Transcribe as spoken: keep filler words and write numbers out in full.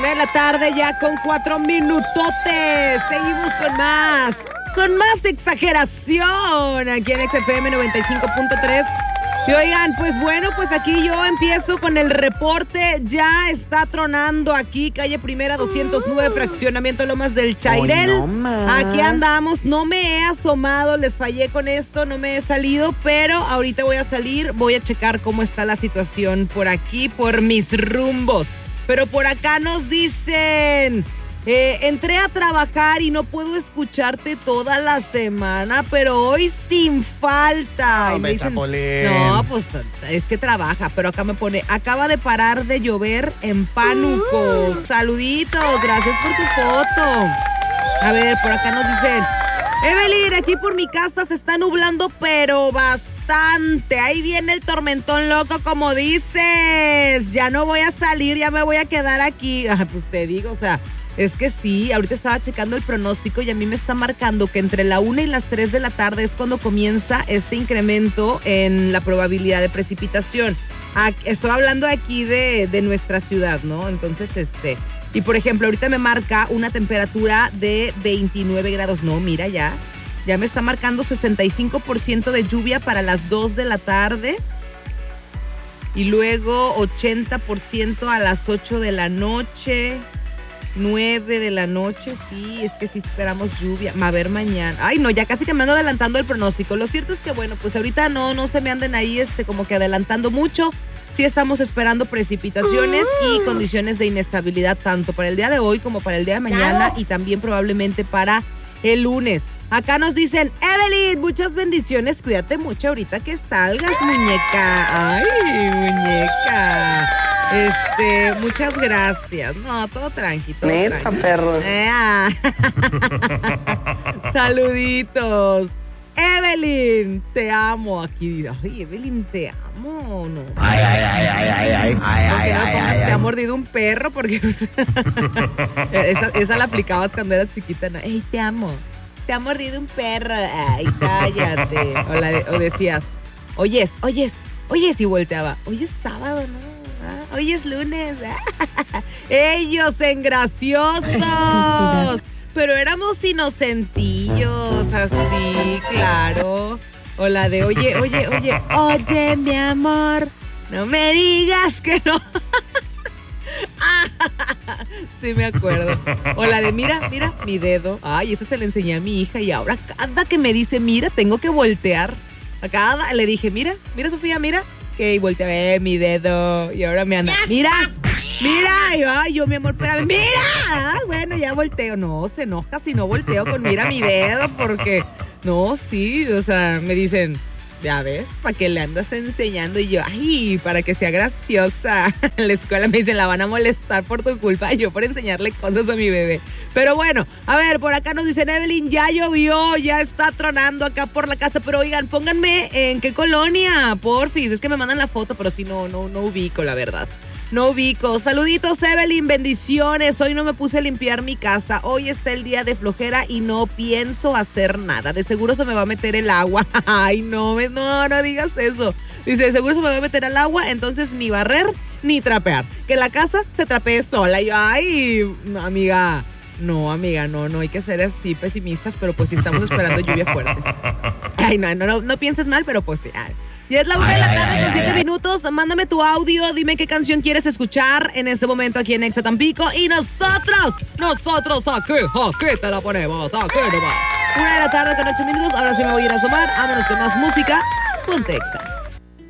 Una de la tarde ya con cuatro minutotes. Seguimos con más, con más exageración aquí en X F M noventa y cinco punto tres. Y oigan, pues bueno, pues aquí yo empiezo con el reporte. Ya está tronando aquí, calle Primera doscientos nueve, fraccionamiento Lomas del Chairel. Hoy no Aquí andamos, no me he asomado, les fallé con esto, no me he salido, pero ahorita voy a salir, voy a checar cómo está la situación por aquí, por mis rumbos. Pero por acá nos dicen... Eh, entré a trabajar y no puedo escucharte toda la semana, pero hoy sin falta. No, y me dicen, Chapolín. no, pues es que trabaja, pero acá me pone, acaba de parar de llover en Pánuco. Saluditos, gracias por tu foto. A ver, por acá nos dicen, Evelyn, aquí por mi casa se está nublando, pero bastante. Ahí viene el tormentón loco, como dices. Ya no voy a salir, ya me voy a quedar aquí. Ah, pues te digo, o sea... Es que sí, ahorita estaba checando el pronóstico y a mí me está marcando que entre la una y las tres de la tarde es cuando comienza este incremento en la probabilidad de precipitación. Estoy hablando aquí de, de nuestra ciudad, ¿no? Entonces, este... Y por ejemplo, ahorita me marca una temperatura de veintinueve grados. No, mira ya. Ya me está marcando sesenta y cinco por ciento de lluvia para las dos de la tarde. Y luego ochenta por ciento a las ocho de la noche... nueve de la noche, sí, es que sí esperamos lluvia. A ver, mañana. Ay, no, ya casi que me ando adelantando el pronóstico. Lo cierto es que, bueno, pues ahorita no, no se me anden ahí este, como que adelantando mucho. Sí estamos esperando precipitaciones y condiciones de inestabilidad tanto para el día de hoy como para el día de mañana y también probablemente para el lunes. Acá nos dicen, Evelyn, muchas bendiciones, cuídate mucho ahorita que salgas, muñeca. Ay, muñeca. Este, muchas gracias. No, todo tranqui, todo Neta, tranqui. perro. Eh, ah. Saluditos. Evelyn, te amo. Aquí, ay, Evelyn, te amo. No. Ay, ay, ay, ay, ay, ay, ay, ¿Por qué no ay, pongas, ay, te ay. ha mordido un perro? Porque esa, esa la aplicabas cuando eras chiquita, ¿no? Ey, te amo. Te ha mordido un perro. Ay, cállate. O, la de- o decías, oyes, oyes, oyes, y volteaba. Hoy es sábado, ¿no? Ah, hoy es lunes. Ellos en graciosos. Pero éramos inocentillos, así, claro. O la de, oye, oye, oye, oye, mi amor, no me digas que no. Sí me acuerdo. O la de, mira, mira, mi dedo. Ay, esta se la enseñé a mi hija y ahora cada que me dice, mira, tengo que voltear. A cada le dije, mira, mira, Sofía, mira. Que y voltea a ver mi dedo. Y ahora me anda, mira, mira. Y yo, ay, yo, mi amor, espérame, mira. Ah, bueno, ya volteo. No, se enoja si no volteo con mira mi dedo porque, no, sí, o sea, me dicen... Ya ves, ¿para qué le andas enseñando? Y yo, ay, para que sea graciosa. En la escuela me dicen, la van a molestar por tu culpa. Y yo por enseñarle cosas a mi bebé. Pero bueno, a ver, por acá nos dicen, Evelyn, ya llovió, ya está tronando acá por la casa. Pero oigan, pónganme en qué colonia, porfis. Es que me mandan la foto, pero sí, no, no, no ubico, la verdad. No ubico. Saluditos, Evelyn, bendiciones. Hoy no me puse a limpiar mi casa. Hoy está el día de flojera y no pienso hacer nada. De seguro se me va a meter el agua. Ay, no, me- no, no digas eso. Dice, de seguro se me va a meter el agua, entonces ni barrer ni trapear. Que la casa se trapee sola. Y yo, ay, no, amiga. No, amiga, no, no hay que ser así pesimistas, pero pues sí estamos esperando lluvia fuerte. Ay, no, no, no, no pienses mal, pero pues sí. Ay. Ya es la una de la tarde con siete minutos. Mándame tu audio, dime qué canción quieres escuchar en este momento aquí en Exa Tampico. Y nosotros, nosotros aquí, aquí te la ponemos, aquí nomás. Una de la tarde con ocho minutos. Ahora sí me voy a ir a asomar. Vámonos con más música. Ponte Exa.